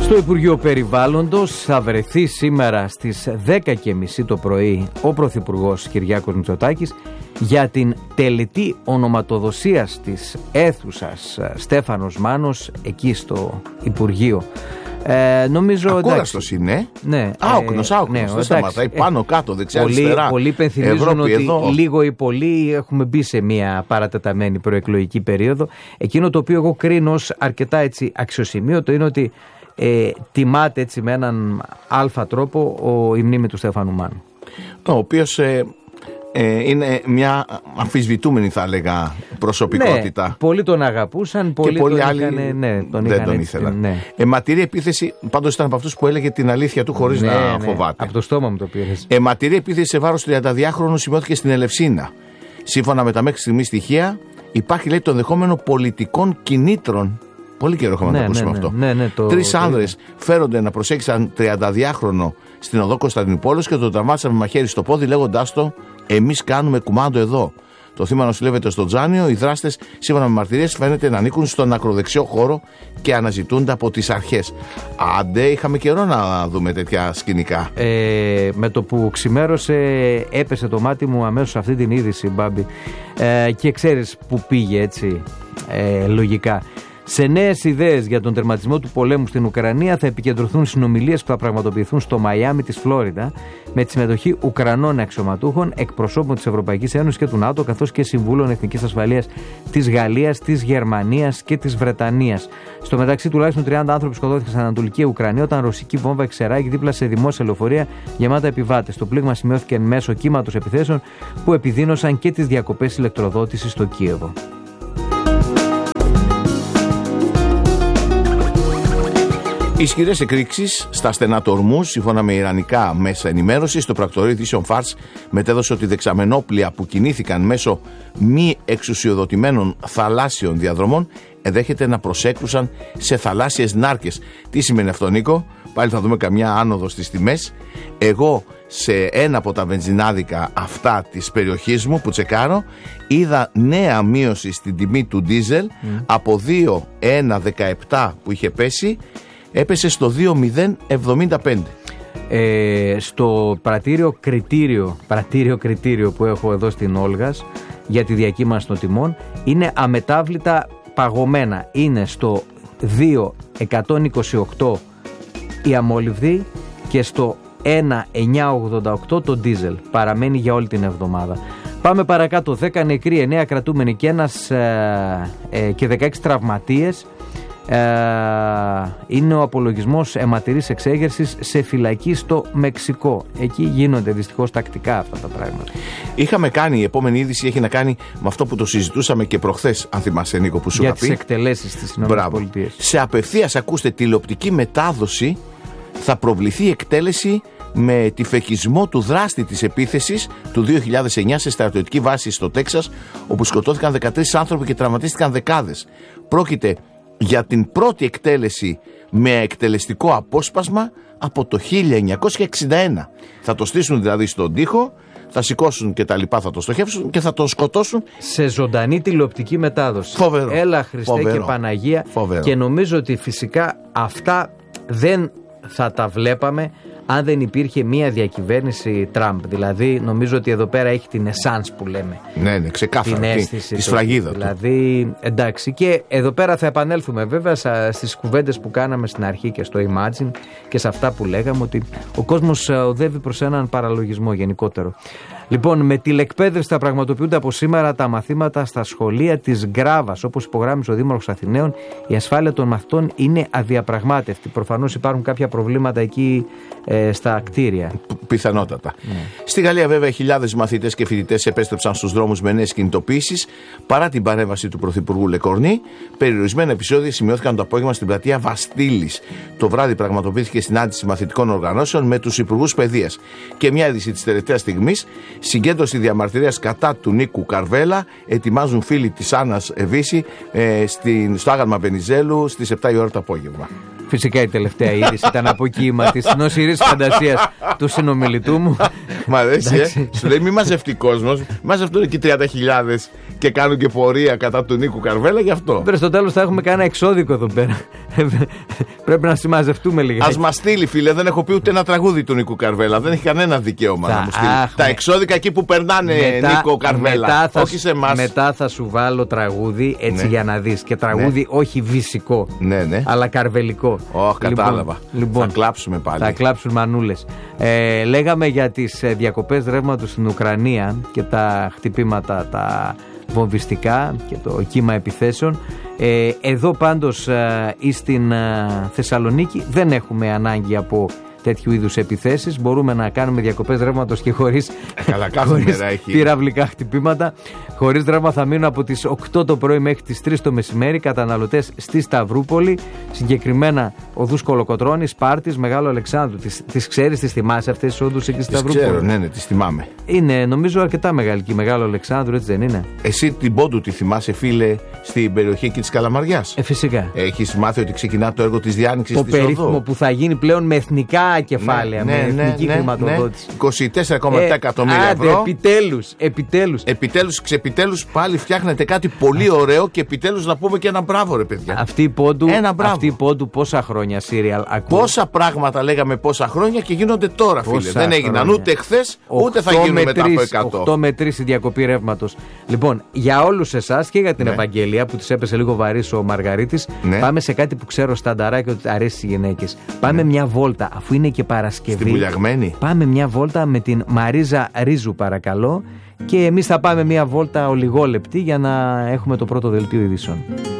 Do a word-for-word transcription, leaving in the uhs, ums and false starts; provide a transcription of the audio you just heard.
Στο Υπουργείο Περιβάλλοντος θα βρεθεί σήμερα στις δέκα και μισή το πρωί ο Πρωθυπουργός Κυριάκος Μητσοτάκης για την τελετή ονοματοδοσίας της αίθουσας Στέφανος Μάνος εκεί στο Υπουργείο. Ε, νομίζω. Ακόραστος είναι. Ναι, άοκνος, άοκνος. Ναι, δεν σταματάει πάνω, κάτω, δεξιά, πολλοί, αριστερά. Πολλοί υπενθυμίζουν ότι εδώ. Λίγο ή πολύ έχουμε μπει σε μια παρατεταμένη προεκλογική περίοδο. Εκείνο το οποίο εγώ κρίνω ως αρκετά έτσι αξιοσημείωτο είναι ότι ε, τιμάται έτσι με έναν αλφα τρόπο ο, η μνήμη του Στέφανου Μάνου. Ο οποίος ε, ε, είναι μια αμφισβητούμενη, θα έλεγα, προσωπικότητα. Ναι, πολλοί τον αγαπούσαν, πολλοί και πολλοί τον άλλοι είχαν, ναι, τον δεν είχαν τον έτσι, ήθελαν. Ναι. Αιματηρή επίθεση, πάντως ήταν από αυτούς που έλεγε την αλήθεια του χωρίς ναι, να ναι, φοβάται. Από το στόμα μου το πήρες. Αιματηρή επίθεση σε βάρος τριανταδυάχρονου σημειώθηκε στην Ελευσίνα. Σύμφωνα με τα μέχρι στιγμή στοιχεία, υπάρχει, λέει, το ενδεχόμενο πολιτικών κινήτρων. Πολύ καιρό είχαμε ναι, να το ακούσουμε ναι, αυτό. Ναι, ναι, το... Τρεις άνδρες φέρονται να προσέξαν τριανταδυάχρονο στην οδό Κωνσταντινούπολης και το τραυμάτισαν με μαχαίρι στο πόδι, λέγοντάς το: «Εμείς κάνουμε κουμάντο εδώ». Το θύμα νοσηλεύεται στο Τζάνιο. Οι δράστες, σύμφωνα με μαρτυρίες, φαίνεται να ανήκουν στον ακροδεξιό χώρο και αναζητούνται από τις αρχές. Άντε, είχαμε καιρό να δούμε τέτοια σκηνικά. Ε, με το που ξημέρωσε, έπεσε το μάτι μου αμέσως αυτή την είδηση, Μπάμπη. Ε, και ξέρεις που πήγε έτσι, ε, λογικά. Σε νέες ιδέες για τον τερματισμό του πολέμου στην Ουκρανία θα επικεντρωθούν συνομιλίες που θα πραγματοποιηθούν στο Μαϊάμι της Φλόριντα με τη συμμετοχή Ουκρανών αξιωματούχων, εκπροσώπων της Ευρωπαϊκής Ένωσης και του ΝΑΤΟ, καθώς και συμβούλων εθνικής ασφαλείας της Γαλλίας, της Γερμανίας και της Βρετανίας. Στο μεταξύ, τουλάχιστον τριάντα άνθρωποι σκοτώθηκαν στην Ανατολική Ουκρανία όταν ρωσική βόμβα εξεράγει δίπλα σε δημόσια λεωφορεία γεμάτα επιβάτες. Το πλήγμα σημειώθηκε εν μέσω κύματος επιθέσεων που επιδίνωσαν και τις διακοπές ηλεκτροδότησης στο Κίεβο. Ισχυρές εκρήξεις στα στενά του Ορμούζ, σύμφωνα με ιρανικά μέσα ενημέρωσης. Το πρακτορείο ειδήσεων Φάρς μετέδωσε ότι δεξαμενόπλοια που κινήθηκαν μέσω μη εξουσιοδοτημένων θαλάσσιων διαδρομών ενδέχεται να προσέκρουσαν σε θαλάσσιες νάρκες. Τι σημαίνει αυτό, Νίκο? Πάλι θα δούμε καμιά άνοδο στις τιμές. Εγώ σε ένα από τα βενζινάδικα αυτά της περιοχής μου που τσεκάρω είδα νέα μείωση στην τιμή του ντίζελ mm. από δύο ένα δεκαεπτά που είχε πέσει. Έπεσε στο δύο μηδέν εβδομήντα πέντε. Ε, στο πρατήριο κριτήριο, πρατήριο κριτήριο που έχω εδώ στην Όλγας για τη διακύμανση των τιμών είναι αμετάβλητα παγωμένα. Είναι στο δύο εκατόν είκοσι οκτώ η αμόλυβδη και στο ένα εννιακόσια ογδόντα οκτώ το ντίζελ. Παραμένει για όλη την εβδομάδα. Πάμε παρακάτω. δέκα νεκροί, εννέα κρατούμενοι και, ένας, ε, ε, και δεκαέξι τραυματίες. Ε, είναι ο απολογισμός αιματηρής εξέγερσης σε φυλακή στο Μεξικό. Εκεί γίνονται δυστυχώς τακτικά αυτά τα πράγματα. Είχαμε κάνει, η επόμενη είδηση έχει να κάνει με αυτό που το συζητούσαμε και προχθές, αν θυμάσαι, Νίκο, που σου για είχα πει. Για τις εκτελέσεις στις ΗΠΑ. Σε απευθείας, ακούστε, τηλεοπτική μετάδοση θα προβληθεί η εκτέλεση με τυφεκισμό του δράστη της επίθεσης του δύο χιλιάδες εννιά σε στρατιωτική βάση στο Τέξας, όπου σκοτώθηκαν δεκατρείς άνθρωποι και τραυματίστηκαν δεκάδες. Πρόκειται για την πρώτη εκτέλεση με εκτελεστικό απόσπασμα από το χίλια εννιακόσια εξήντα ένα. Θα το στήσουν δηλαδή στον τοίχο, θα σηκώσουν και τα λοιπά, θα το στοχεύσουν και θα το σκοτώσουν. Σε ζωντανή τηλεοπτική μετάδοση. Φοβερό. Έλα Χριστέ Φοβερό. Και Παναγία. Φοβερό. Και νομίζω ότι φυσικά αυτά δεν θα τα βλέπαμε αν δεν υπήρχε μία διακυβέρνηση Τραμπ. Δηλαδή, νομίζω ότι εδώ πέρα έχει την εσάνς που λέμε. Ναι, ναι, ξεκάθαρα. Την αίσθηση. Τη σφραγίδα του. Δηλαδή, εντάξει. Και εδώ πέρα θα επανέλθουμε βέβαια στις κουβέντες που κάναμε στην αρχή και στο Imagine και σε αυτά που λέγαμε, ότι ο κόσμος οδεύει προς έναν παραλογισμό γενικότερο. Λοιπόν, με τηλεκπαίδευση θα πραγματοποιούνται από σήμερα τα μαθήματα στα σχολεία της Γκράβας. Όπως υπογράμμισε ο Δήμαρχος Αθηναίων, η ασφάλεια των μαθητών είναι αδιαπραγμάτευτη. Προφανώς υπάρχουν κάποια προβλήματα εκεί ε, στα κτίρια. Πιθανότατα. Ναι. Στη Γαλλία, βέβαια, χιλιάδες μαθητές και φοιτητές επέστρεψαν στους δρόμους με νέες κινητοποίησεις παρά την παρέμβαση του Πρωθυπουργού Λεκορνή. Περιορισμένα επεισόδια σημειώθηκαν το απόγευμα στην πλατεία Βαστίλης. Το βράδυ πραγματοποιήθηκε συνάντηση μαθητικών οργανώσεων με τους υπουργούς παιδείας. Και μια είδηση της τελευταίας στιγμής. Συγκέντρωση διαμαρτυρίας κατά του Νίκου Καρβέλα ετοιμάζουν φίλοι της Άννας Εβίση ε, στην, στο άγαλμα Βενιζέλου στις επτά η ώρα το απόγευμα. Φυσικά η τελευταία είδηση ήταν από κύμα της νοσηρής φαντασίας του συνομιλητού μου. Μ' αρέσει, ε. Σου λέει μη μαζευτεί κόσμος. Μαζευτούν και τριάντα χιλιάδες και κάνουν και πορεία κατά του Νίκου Καρβέλα, γι' αυτό. Πέρα στο τέλος θα έχουμε κανένα εξώδικο εδώ πέρα. Πρέπει να συμμαζευτούμε λίγα. Ας μας στείλει, φίλε, δεν έχω πει ούτε ένα τραγούδι του Νίκου Καρβέλα. Δεν έχει κανένα δικαίωμα να μου στείλει. Τα εξώδικα εκεί που περνάνε, μετά, Νίκο Καρβέλα. Μετά θα, όχι σε εμάς. Μετά θα σου βάλω τραγούδι έτσι, ναι, για να δεις. Και τραγούδι, ναι, όχι βυσικό, ναι, ναι, αλλά καρβελικό. Όχι, oh, κατάλαβα. Λοιπόν, θα κλάψουμε πάλι. Θα κλάψουν μανούλες. Ε, λέγαμε για τις διακοπές ρεύματος στην Ουκρανία και τα χτυπήματα, τα βομβιστικά και το κύμα επιθέσεων. Ε, εδώ πάντως ε, ή στην ε, Θεσσαλονίκη δεν έχουμε ανάγκη από τέτοιου είδους επιθέσεις. Μπορούμε να κάνουμε διακοπές ρεύματος και χωρίς, χωρίς πυραυλικά χτυπήματα. Χωρίς ρεύμα θα μείνουν από τις οκτώ το πρωί μέχρι τις τρεις το μεσημέρι καταναλωτές στη Σταυρούπολη, συγκεκριμένα οδούς Κολοκοτρώνης, Σπάρτης, Μεγάλο Αλεξάνδρου. Τις, τις ξέρεις, τις θυμάσαι αυτές τις οδούς εκεί στη Σταυρούπολη? Ξέρω, ναι, ναι, τις θυμάμαι. Είναι νομίζω αρκετά μεγάλη και Μεγάλο Αλεξάνδρου, έτσι δεν είναι? Εσύ την Πόντου τη θυμάσαι, φίλε, στην περιοχή εκεί της Καλαμαριάς? Ε, φυσικά. Έχεις μάθει ότι ξεκινά το έργο της διάνοιξης το της οδού? Το περίφημο που θα γίνει πλέον με εθνικά κεφάλαια, ναι, με ναι, εθνική ναι, χρηματοδότηση. Ναι. είκοσι τέσσερα κόμμα επτά ε, εκατομμύρια άντε, ευρώ. Επιτέλους, επιτέλους. Επιτέλους, ξεπιτέλους πάλι φτιάχνετε κάτι πολύ ωραίο και επιτέλους να πούμε και ένα μπράβο, ρε παιδιά. Αυτή η Πόντου, αυτή η Πόντου πόσα χρόνια σύριαλ ακούω. Πόσα πράγματα λέγαμε πόσα χρόνια και γίνονται τώρα, φίλε. Πόσα δεν έγιναν χρόνια. Ούτε χθες, ούτε θα γίνουν μετά από εκατό. οκτώ με τρεις η διακοπή ρεύματος. Λοιπόν, για όλους εσάς και για την, ναι, Ευαγγελία που της έπεσε λίγο βαρύς ο Μαργαρίτης, ναι, πάμε σε κάτι που ξέρω στανταράκι ότι αρέσει στις γυναίκες. Πάμε, ναι, μια βόλτα, αφού είναι και Παρασκευή. Στην Πουλιαγμένη. Πάμε μια βόλτα με την Μαρίζα Ρίζου, παρακαλώ. Και εμείς θα πάμε μια βόλτα ολιγόλεπτη για να έχουμε το πρώτο δελτίο ειδήσεων.